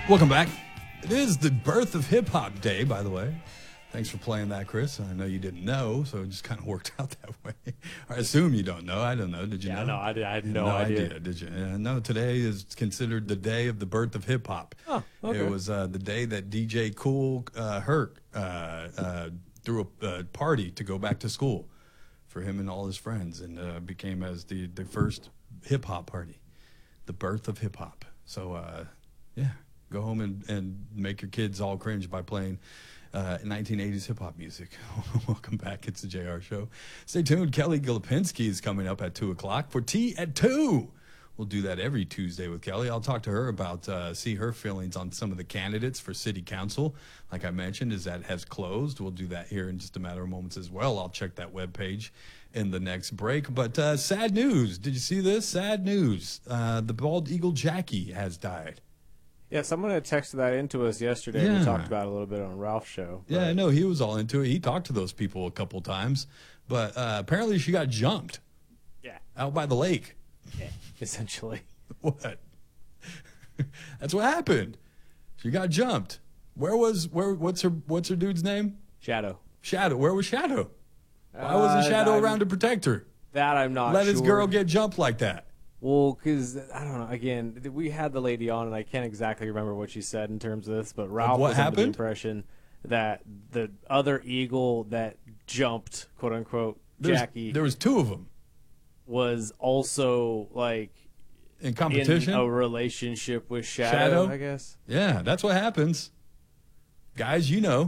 Welcome back. It is the birth of hip hop day, by the way. Thanks for playing that, Chris. I know you didn't know, so it just kind of worked out that way. I assume you don't know. I don't know. Did you know? Yeah, no, I had no idea. Did you? No, today is considered the day of the birth of hip hop. Oh, okay. It was the day that DJ Kool Herc threw a party to go back to school for him and all his friends, and became as the first hip hop party, the birth of hip hop. So, yeah. Go home and make your kids all cringe by playing 1980s hip-hop music. Welcome back. It's the JR Show. Stay tuned. Kelly Gilapinski is coming up at 2 o'clock for Tea at 2. We'll do that every Tuesday with Kelly. I'll talk to her about, see her feelings on some of the candidates for city council. Like I mentioned, is that has closed. We'll do that here in just a matter of moments as well. I'll check that webpage in the next break. But sad news. Did you see this? Sad news. The bald eagle Jackie has died. Yeah, someone had texted that into us yesterday. Yeah. We talked about it a little bit on Ralph's show. Yeah, I know he was all into it. He talked to those people a couple times, but apparently she got jumped. Yeah. Out by the lake. Yeah, essentially. What? That's what happened. She got jumped. What's her dude's name? Shadow. Shadow. Where was Shadow? Why wasn't Shadow around to protect her? That I'm not Let sure. his girl get jumped like that. Well, because, I don't know, again, we had the lady on, and I can't exactly remember what she said in terms of this, but Ralph was under the impression that the other eagle that jumped, quote-unquote, Jackie. There was two of them. Was also, like, in competition? In a relationship with Shadow, I guess. Yeah, that's what happens. Guys, you know.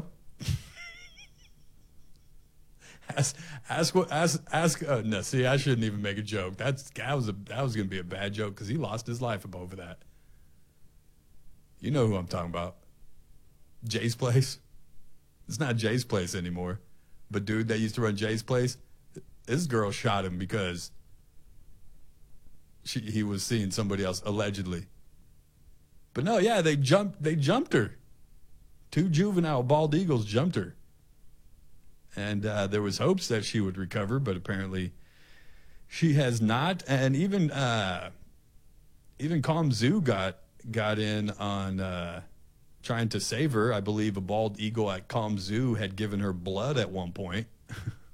No, see, I shouldn't even make a joke. That was going to be a bad joke because he lost his life over that. You know who I'm talking about. Jay's Place. It's not Jay's Place anymore. But dude that used to run Jay's Place, this girl shot him because he was seeing somebody else, allegedly. But no, yeah, they jumped her. Two juvenile bald eagles jumped her. And there was hopes that she would recover, but apparently she has not. And even Calm Zoo got in on trying to save her. I believe a bald eagle at Calm Zoo had given her blood at one point.